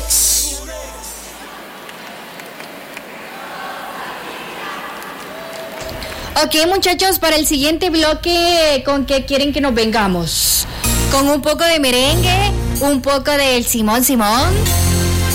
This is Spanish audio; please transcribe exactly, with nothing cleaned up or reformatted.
Durex. Ok, muchachos, para el siguiente bloque, ¿con qué quieren que nos vengamos? ¿Con un poco de merengue? ¿Un poco del Simón Simón?